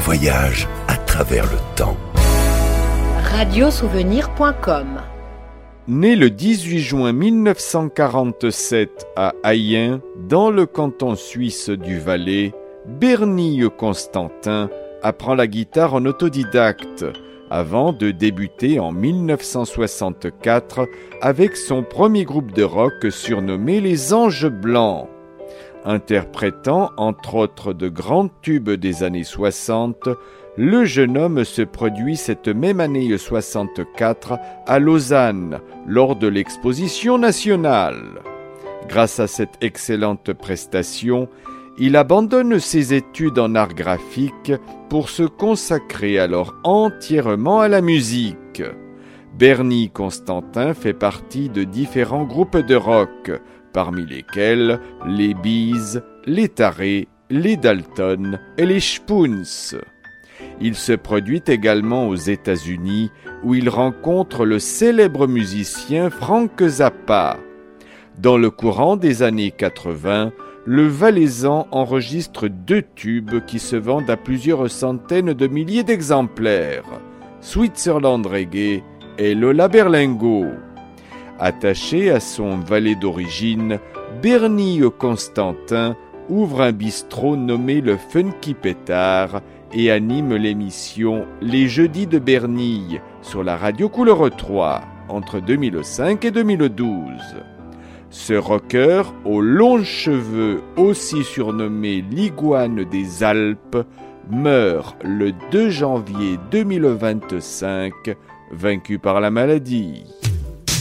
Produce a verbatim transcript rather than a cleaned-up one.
voyage à travers le temps. radiosouvenir point com. Né le dix-huit juin mille neuf cent quarante-sept à Ayen, dans le canton suisse du Valais, Bernie Constantin apprend la guitare en autodidacte, avant de débuter en mille neuf cent soixante-quatre avec son premier groupe de rock surnommé les Anges Blancs. Interprétant entre autres de grands tubes des années soixante, le jeune homme se produit cette même année soixante-quatre à Lausanne lors de l'exposition nationale. Grâce à cette excellente prestation, il abandonne ses études en art graphique pour se consacrer alors entièrement à la musique. Bernie Constantin fait partie de différents groupes de rock, parmi lesquels les Bees, les Tarés, les Dalton et les Spoons. Il se produit également aux États-Unis où il rencontre le célèbre musicien Frank Zappa. Dans le courant des années quatre-vingts, le Valaisan enregistre deux tubes qui se vendent à plusieurs centaines de milliers d'exemplaires, Switzerland Reggae et Lola Berlingo. Attaché à son Valais d'origine, Bernie Constantin ouvre un bistrot nommé le Funky Pétard et anime l'émission Les Jeudis de Bernie sur la radio Couleur trois entre deux mille cinq et deux mille douze. Ce rocker aux longs cheveux, aussi surnommé l'iguane des Alpes, meurt le deux janvier deux mille vingt-cinq, vaincu par la maladie.